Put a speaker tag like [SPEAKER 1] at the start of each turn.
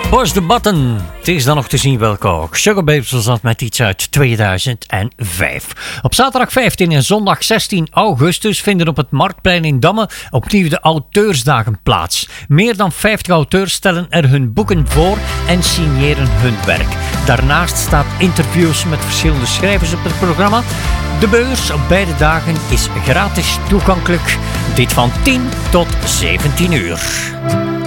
[SPEAKER 1] Push the Button. Het is dan nog te zien welke ook. Sugar Babes was dat met iets uit 2005. Op zaterdag 15 en zondag 16 augustus vinden op het Marktplein in Damme opnieuw de Auteursdagen plaats. Meer dan 50 auteurs stellen er hun boeken voor en signeren hun werk. Daarnaast staat interviews met verschillende schrijvers op het programma. De beurs op beide dagen is gratis toegankelijk. Dit van 10 tot 17 uur.